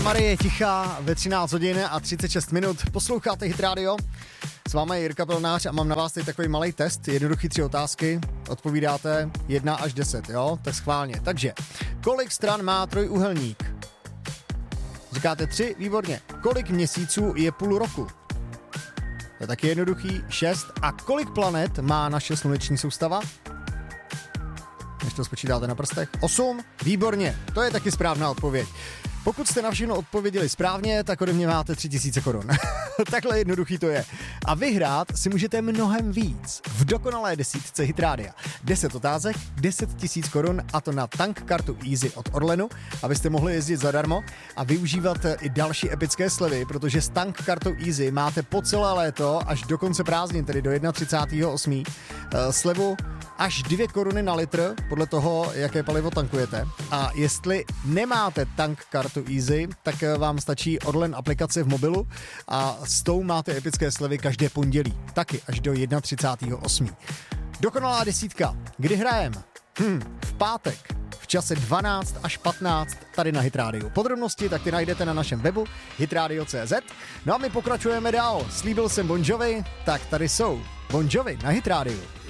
Marie je tichá ve 13 hodin a 36 minut. Posloucháte Hit Radio. S vámi je Jirka Pilnář a mám na vás teď takový malý test. Jednoduchý 3 otázky. Odpovídáte 1 až 10, jo? Tak schválně. Takže, kolik stran má trojúhelník? Říkáte 3, výborně. Kolik měsíců je půl roku? To je taky jednoduchý. 6. A kolik planet má naše sluneční soustava? Než to spočítáte na prstech. 8. Výborně. To je taky správná odpověď. Pokud jste na všechno odpověděli správně, tak ode mě máte 3000 korun. Takhle jednoduchý to je. A vyhrát si můžete mnohem víc v dokonalé desítce Hit Rádia. 10 otázek, 10 000 korun a to na tank kartu Easy od Orlenu, abyste mohli jezdit zadarmo a využívat i další epické slevy, protože s tank kartou Easy máte po celé léto až do konce prázdnin, tedy do 31.8. Slevu až 2 koruny na litr, podle toho, jaké palivo tankujete. A jestli nemáte tank kartu Easy, tak vám stačí Orlen aplikace v mobilu a s tou máte epické slevy každé pondělí, taky až do 31.8. Dokonalá desítka. Kdy hrajem? V pátek v čase 12 až 15 tady na Hit Radio. Podrobnosti tak ty najdete na našem webu hitradio.cz. No a my pokračujeme dál. Slíbil jsem Bon Jovi, tak tady jsou Bon Jovi na Hit Radio.